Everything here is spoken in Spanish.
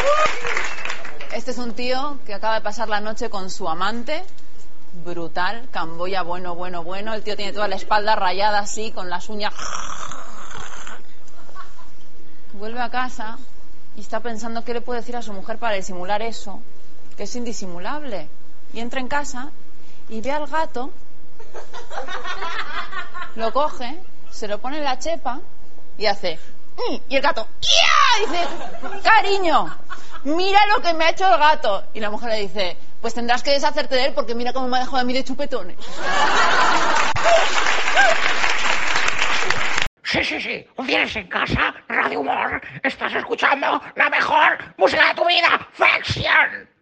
Este es un tío que acaba de pasar la noche con su amante. Brutal, Camboya, bueno. El tío tiene toda la espalda rayada así, con las uñas. Vuelve a casa y está pensando qué le puede decir a su mujer para disimular eso, que es indisimulable. Y entra en casa y ve al gato, lo coge, se lo pone en la chepa y hace... Y el gato... ¡Ya! Dice, cariño, mira lo que me ha hecho el gato. Y la mujer le dice, pues tendrás que deshacerte de él porque mira cómo me ha dejado a mí de chupetones. Sí. Vienes en casa, Radio Humor. Estás escuchando la mejor música de tu vida. ¡Ficción!